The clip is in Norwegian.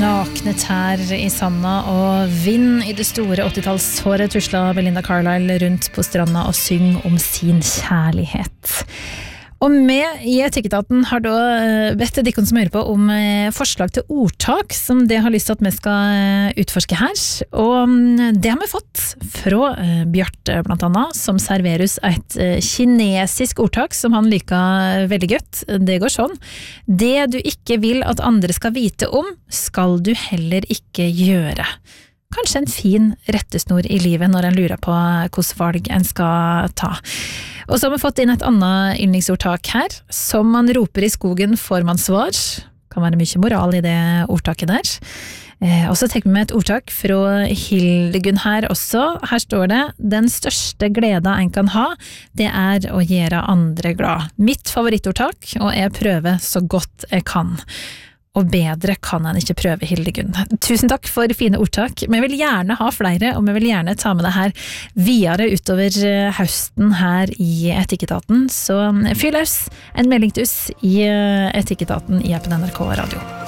nakne tær I sanda og vind I det store 80-tallshåret tusla Belinda Carlisle rundt på stranda og syng om sin kjærlighet. Og med I Etikketaten har da bedt Dikkon som hører på om forslag til ordtak som det har lyst til at vi skal utforske her. Og det har vi fått fra Bjarte blant annet, som serveres et kinesisk ordtak som han liker veldig godt. Det går sånn. Det du ikke vil at andre skal vite om, skal du heller ikke gjøre. Kanskje en fin rettesnor I livet når en lurer på hvilke valg en skal ta. Og så har vi fått inn et annet yndlingsordtak her. Som man roper I skogen får man svar. Kan være mye moral I det ordtaket der. Og så tenker vi med et ordtak fra Hildegunn her også. Her står det, den største gleda en kan ha, det å gjøre andre glad. Mitt favorittordtak, og jeg prøver så godt jeg kan. Og bedre kan han ikke prøve, Hildegunn. Tusen takk for fine ordtak. Vi vil gjerne ha flere, og vi vil gjerne ta med det her videre utover høsten her I Etikketaten. Så fyr løs en melding til oss I Etikketaten I appen NRK Radio.